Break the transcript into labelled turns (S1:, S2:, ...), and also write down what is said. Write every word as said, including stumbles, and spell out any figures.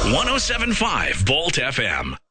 S1: one oh seven point five Bolt F M.